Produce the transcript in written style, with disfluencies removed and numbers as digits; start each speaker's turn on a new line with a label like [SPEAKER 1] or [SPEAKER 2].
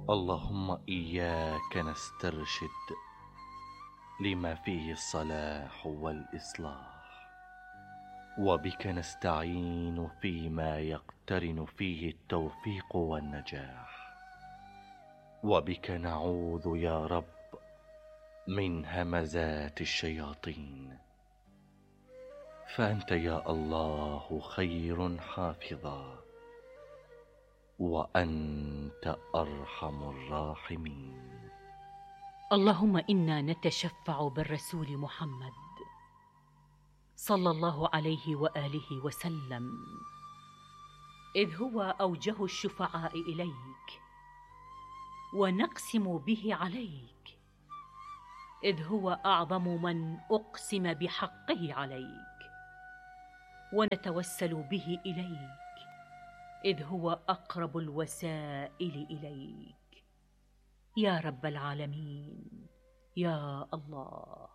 [SPEAKER 1] اللهم إياك نسترشد لما فيه الصلاح والإصلاح، وبك نستعين فيما يقترن فيه التوفيق والنجاح، وبك نعوذ يا رب من همزات الشياطين، فأنت يا الله خير حافظا، وأنت أرحم الراحمين.
[SPEAKER 2] اللهم إنا نتشفع بالرسول محمد صلى الله عليه وآله وسلم، إذ هو أوجه الشفعاء إليك، ونقسم به عليك، إذ هو أعظم من أقسم بحقه عليك، ونتوسل به إليك، إذ هو أقرب الوسائل إليك، يا رب العالمين، يا الله.